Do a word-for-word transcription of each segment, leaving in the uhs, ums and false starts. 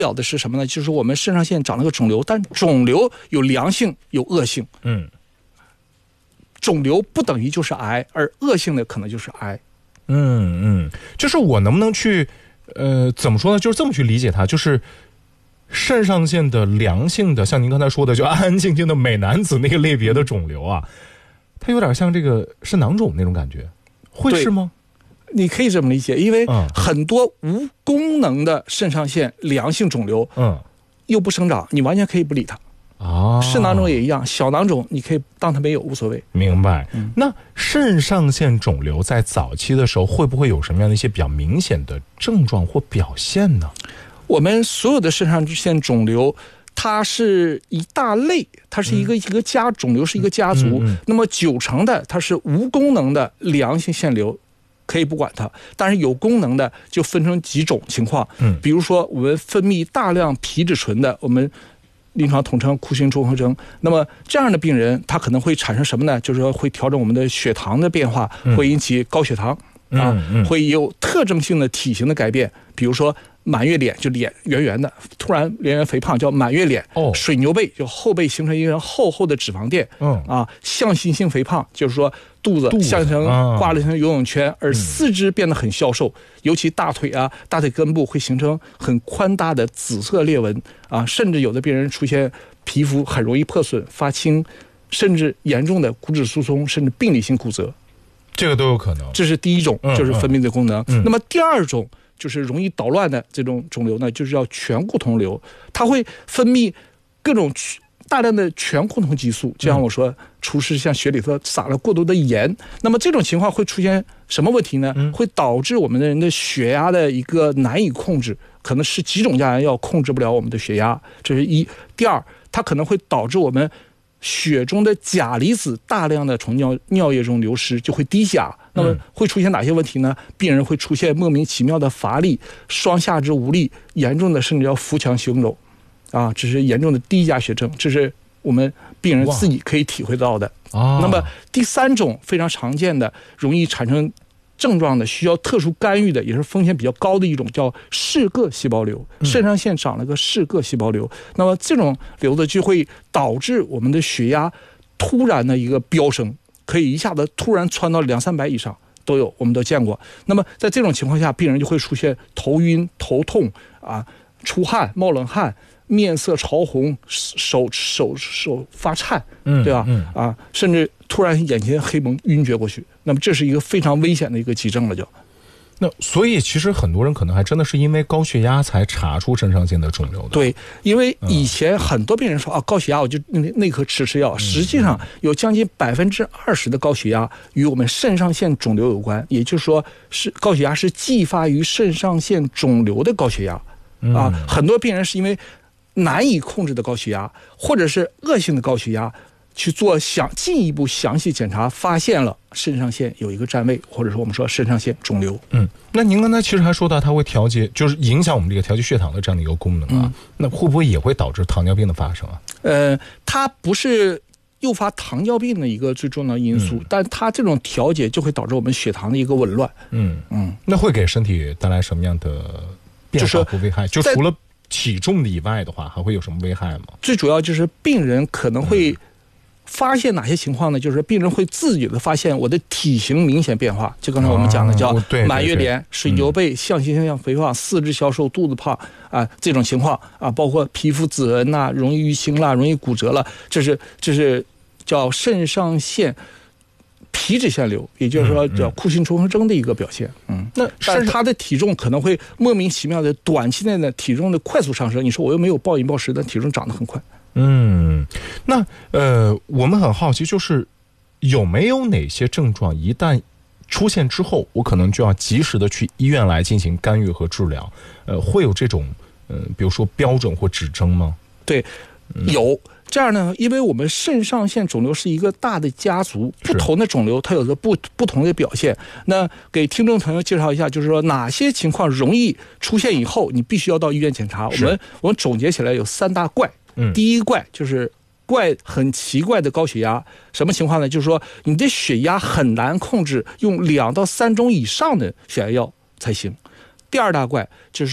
表的是什么呢？就是我们肾上腺长了个肿瘤，但肿瘤有良性有恶性。 嗯， 肿瘤不等于就是癌，而恶性的可能就是癌。 嗯嗯，就是我能不能去，呃，怎么说呢？就是这么去理解它，就是肾上腺的良性的，像您刚才说的，就安安静静的美男子那个类别的肿瘤啊，它有点像这个肾囊肿那种感觉，会是吗？ 你可以这么理解，因为很多无功能的肾上腺良性肿瘤，嗯，又不生长，你完全可以不理它。啊，肾囊肿也一样，小囊肿你可以当它没有，无所谓。 明白。嗯、那肾上腺肿瘤在早期的时候，会不会有什么样的一些比较明显的症状或表现呢？ 我们所有的肾上腺肿瘤，它是一大类，它是一个、嗯、一个家肿瘤是一个家族。嗯嗯、那么九成的它是无功能的良性腺瘤。可以不管它，但是有功能的就分成几种情况，嗯，比如说我们分泌大量皮质醇的，我们临床统称库欣综合征。那么这样的病人，他可能会产生什么呢？就是说会调整我们的血糖的变化，嗯、会引起高血糖、嗯、啊，嗯、会有特征性的体型的改变，比如说满月脸，就脸圆圆的，突然脸圆肥胖叫满月脸。哦，水牛背就后背形成一个厚厚的脂肪垫。嗯啊，向心性肥胖就是说肚子像成挂了一层游泳圈，啊、而四肢变得很消瘦，嗯、尤其大腿啊、大腿根部会形成很宽大的紫色裂纹啊，甚至有的病人出现皮肤很容易破损、发青，甚至严重的骨质疏松，甚至病理性骨折， 这个都有可能。 这是第一种，就是分泌的功能。嗯嗯、那么第二种。就是容易捣乱的这种肿瘤呢，就是叫醛固酮瘤，它会分泌各种大量的醛固酮激素，就像我说，厨师像血里头撒了过多的盐，那么这种情况会出现什么问题呢？会导致我们的人的血压的一个难以控制，可能是几种降压药控制不了我们的血压，这是一。第二，它可能会导致我们血中的钾离子大量的从尿尿液中流失，就会低钾。那么会出现哪些问题呢？病人会出现莫名其妙的乏力、双下肢无力，严重的甚至要腹腔行走，啊，这是严重的低钾血症，这是我们病人自己可以体会到的。那么第三种非常常见的、容易产生症状的、需要特殊干预的，也是风险比较高的一种，叫氏铬细胞瘤。肾上腺长了个氏铬细胞瘤，那么这种瘤子就会导致我们的血压突然的一个飙升。可以一下子突然窜到两三百以上都有，我们都见过。那么在这种情况下，病人就会出现头晕、头痛啊、出汗、冒冷汗、面色潮红、手手手发颤，对吧？嗯嗯、啊，甚至突然眼前黑蒙、晕厥过去。那么这是一个非常危险的一个急症了，就。 那所以其实很多人可能还真的是因为高血压才查出肾上腺的肿瘤的。 对，因为以前很多病人说、嗯、啊，高血压我就内科吃吃药，实际上有将近百分之二十的高血压与我们肾上腺肿瘤有关，也就是说是高血压是继发于肾上腺肿瘤的高血压、嗯、啊，很多病人是因为难以控制的高血压或者是恶性的高血压。去做详进一步详细检查，发现了肾上腺有一个占位，或者说我们说肾上腺肿瘤。 嗯，那您刚才其实还说到它会调节，就是影响我们这个调节血糖的这样的一个功能啊，嗯、那会不会也会导致糖尿病的发生啊？ 呃，它不是诱发糖尿病的一个最重要的因素，嗯、但它这种调节就会导致我们血糖的一个紊乱。嗯嗯，那会给身体带来什么样的变化和危害？就除了体重的以外的话，还会有什么危害吗？ 最主要就是病人可能会、嗯。发现哪些情况呢？就是病人会自己的发现我的体型明显变化，就刚才我们讲的叫满月脸、水牛背、向心性肥胖、四肢消瘦、肚子胖啊，这种情况啊，包括皮肤紫纹呐、容易淤青啦、容易骨折了，这是这是叫肾上腺皮脂腺瘤，也就是说叫库欣综合征的一个表现。嗯，那但是他的体重可能会莫名其妙的短期内的体重的快速上升。你说我又没有暴饮暴食，但体重长得很快。 嗯，那呃，我们很好奇，就是有没有哪些症状一旦出现之后，我可能就要及时的去医院来进行干预和治疗？呃，会有这种嗯、呃，比如说标准或指征吗？ 对，有。这样呢，因为我们肾上腺肿瘤是一个大的家族，不同的肿瘤它有着不不同的表现。那给听众朋友介绍一下，就是说哪些情况容易出现以后，你必须要到医院检查。我们我们总结起来有三大怪。嗯，第一怪就是怪很奇怪的高血压，什么情况呢？就是说你的血压很难控制，用两到三种以上的血压药才行。第二大怪就是说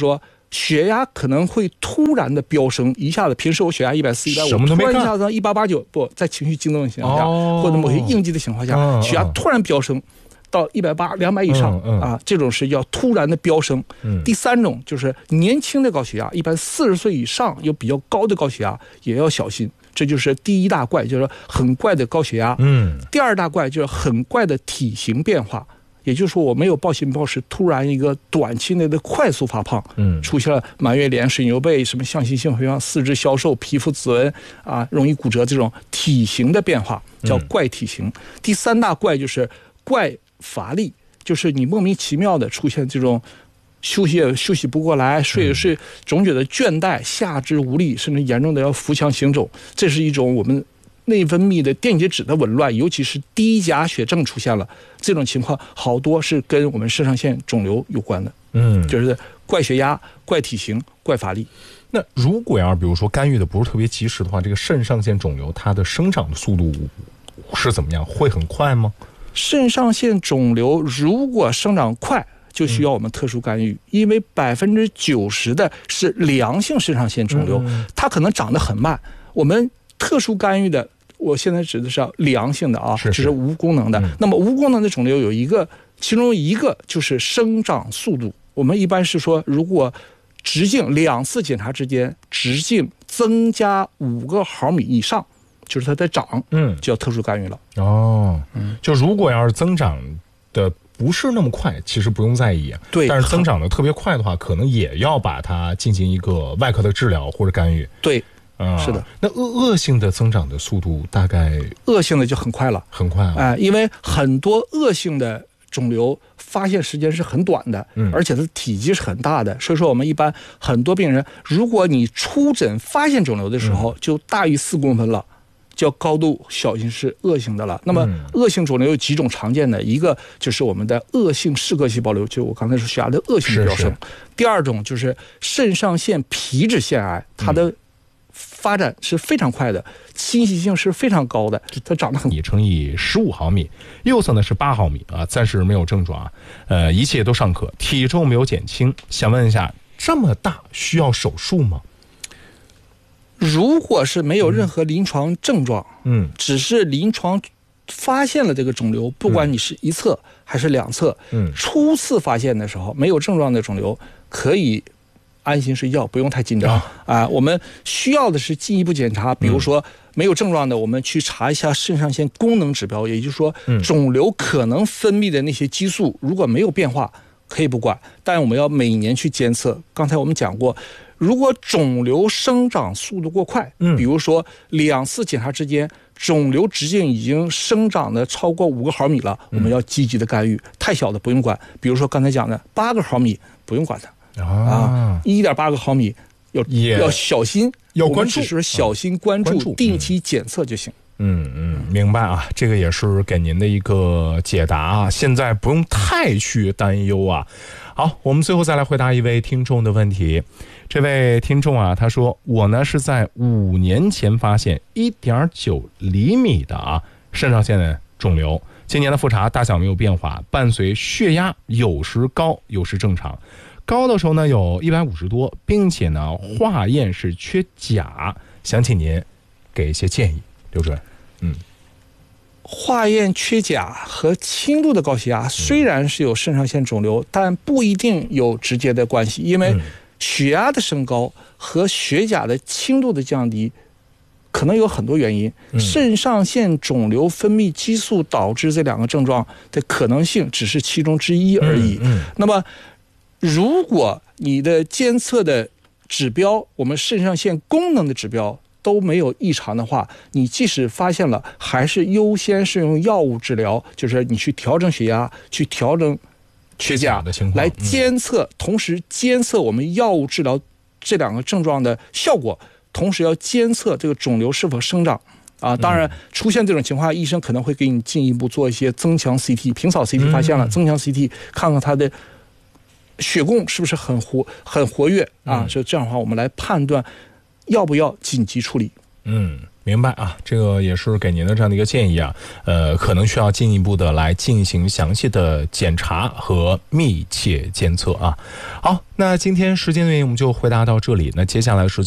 血压可能会突然的飙升，一下子平时我血压一百四、一百五， 什么都没干， 突然一下子一八八九，不在情绪激动的情况下， 哦、 或者某些应激的情况下， 嗯、 血压突然飙升到一百八、两百以上、 嗯嗯、 啊，这种是要突然的飙升。 嗯、 第三种就是年轻的高血压，一般四十岁以上有比较高的高血压也要小心。这就是第一大怪，就是很怪的高血压。 嗯， 第二大怪就是很怪的体型变化，也就是说我没有暴饮暴食，突然一个短期内的快速发胖， 嗯， 出现了满月脸、水牛背、什么向心性肥胖、四肢消瘦、皮肤紫纹啊，容易骨折这种体型的变化叫怪体型。嗯、第三大怪就是怪乏力，就是你莫名其妙的出现这种。休息休息不过来，睡着睡总觉得倦怠、下肢无力，甚至严重的要扶墙行走。这是一种我们内分泌的电解质的紊乱，尤其是低钾血症出现了，这种情况好多是跟我们肾上腺肿瘤有关的。嗯，就是怪血压、怪体型、怪乏力。 那如果要比如说干预的不是特别及时的话，这个肾上腺肿瘤它的生长的速度是怎么样？会很快吗？ 肾上腺肿瘤如果生长快，就需要我们特殊干预，因为百分之九十的是良性肾上腺肿瘤，它可能长得很慢。我们特殊干预的，我现在指的是良性的啊， 是是就是无功能的。那么无功能的肿瘤有一个，其中一个就是生长速度。我们一般是说，如果直径两次检查之间直径增加五个毫米以上，就是它在长，嗯，就要特殊干预了。 哦，嗯，就如果要是增长的不是那么快，其实不用在意。 对， 但是增长的特别快的话，可能也要把它进行一个外科的治疗或者干预。 对， 嗯， 是的。 那恶恶性的增长的速度大概？ 恶性的就很快了， 很快啊！ 哎、呃，因为很多恶性的肿瘤发现时间是很短的，嗯，而且它的体积是很大的，所以说我们一般很多病人，如果你出诊发现肿瘤的时候，嗯、就大于四公分了。叫高度小心是恶性的了。那么恶性肿瘤有几种常见的，一个就是我们的恶性嗜铬细胞瘤，就我刚才说血压的恶性飙升。第二种就是肾上腺皮质腺癌，它的发展是非常快的，侵袭性是非常高的，它长得很。 你乘以十五毫米，右侧呢是八毫米啊，暂时没有症状啊，呃，一切都尚可，体重没有减轻。想问一下，这么大需要手术吗？ 如果是没有任何临床症状，嗯，只是临床发现了这个肿瘤，不管你是一侧还是两侧，嗯，初次发现的时候没有症状的肿瘤，可以安心睡觉，不用太紧张啊、呃。我们需要的是进一步检查，比如说没有症状的，我们去查一下肾上腺功能指标，也就是说，肿瘤可能分泌的那些激素如果没有变化，可以不管，但我们要每年去监测。刚才我们讲过。如果肿瘤生长速度过快，嗯，比如说两次检查之间，肿瘤直径已经生长的超过五个毫米了，我们要积极的干预。太小的不用管，比如说刚才讲的八个毫米不用管它啊，一点八个毫米要要小心， 要关注， 只是小心关注， 嗯、 定期检测就行。 嗯嗯，明白啊，这个也是给您的一个解答啊，现在不用太去担忧啊。好，我们最后再来回答一位听众的问题。这位听众啊，他说我呢是在五年前发现 一点九厘米的啊肾上腺肿瘤，今年的复查大小没有变化，伴随血压有时高有时正常，高的时候呢有一百五十多，并且呢化验是缺钾，想请您给一些建议。刘主任，嗯， 化验缺钾和轻度的高血压虽然是有肾上腺肿瘤，但不一定有直接的关系，因为血压的升高和血钾的轻度的降低可能有很多原因，肾上腺肿瘤分泌激素导致这两个症状的可能性只是其中之一而已。那么如果你的监测的指标，我们肾上腺功能的指标都没有异常的话，你即使发现了，还是优先是用药物治疗，就是你去调整血压，去调整缺钾的情况， 来监测、嗯，同时监测我们药物治疗这两个症状的效果，同时要监测这个肿瘤是否生长。啊，当然出现这种情况，医生可能会给你进一步做一些增强 C T， 平扫 C T 发现了，嗯、增强 C T 看看它的血供是不是很活很活跃啊？所以这样的话，我们来判断要不要紧急处理。 嗯，明白啊，这个也是给您的这样的一个建议啊，呃，可能需要进一步的来进行详细的检查和密切监测啊。好，那今天时间原因我们就回答到这里，那接下来时间。